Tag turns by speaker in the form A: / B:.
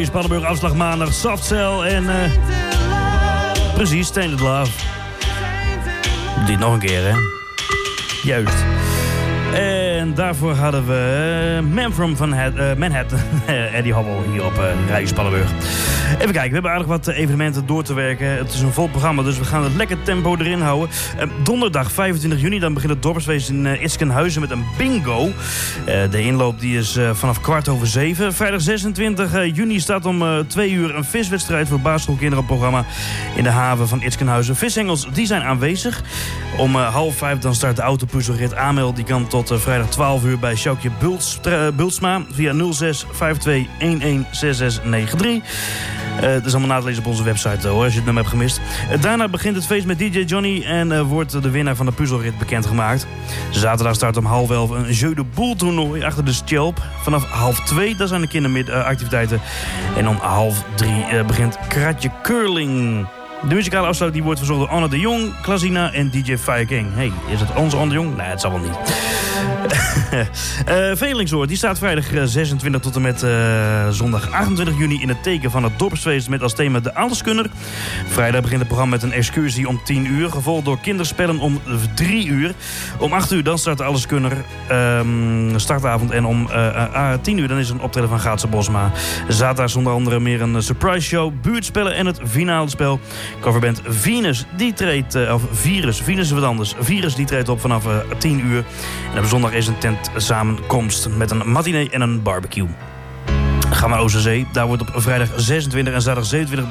A: Radio Spannenburg, afslag maandag, Soft Cell en precies, Tainted Love. Dit nog een keer, hè? Juist. En daarvoor hadden we Man from Manhattan, Eddie Hubble, hier op Radio Spannenburg. Even kijken, we hebben aardig wat evenementen door te werken. Het is een vol programma, dus we gaan het lekker tempo erin houden. Donderdag 25 juni, dan begint het dorpsfeest in Itzkenhuizen met een bingo. De inloop die is vanaf 6:15. Vrijdag 26 juni staat om 2 uur een viswedstrijd voor basisschoolkinderen op programma in de haven van Itzkenhuizen. Vishengels die zijn aanwezig. Om 4:30 dan start de autopuzzelrit. Aanmeld die kan tot vrijdag 12 uur bij Sjoukje Bultsma via 06 52 11 6693. Dat is allemaal na te lezen op onze website hoor, als je het nummer hebt gemist. Daarna begint het feest met DJ Johnny en wordt de winnaar van de puzzelrit bekendgemaakt. Zaterdag start om 11:30 een Jeu de Boel toernooi achter de Stjelp. Vanaf 1:30 dat zijn de kinderactiviteiten. En om 2:30 begint Kratje Curling. De muzikale afsluiting die wordt verzorgd door Anne de Jong, Klazina en DJ Fire King. Hey, is het onze Anne de Jong? Nee, het zal wel niet. Velingsoord, die staat vrijdag 26 tot en met zondag 28 juni in het teken van het dorpsfeest met als thema de Alleskunner. Vrijdag begint het programma met een excursie om 10 uur, gevolgd door kinderspellen om 3 uur. Om 8 uur dan start de Alleskunner startavond en om 10 uur dan is er een optreden van Gaatse Bosma. Zaterdag is onder andere meer een surprise show, buurtspellen en het finale spel. Coverband Venus, die treedt, of Virus is wat anders. Virus die treedt op vanaf 10 uur. En op zondag is een tentsamenkomst met een matinee en een barbecue. Gaan we naar Oosterzee. Daar wordt op vrijdag 26 en zaterdag 27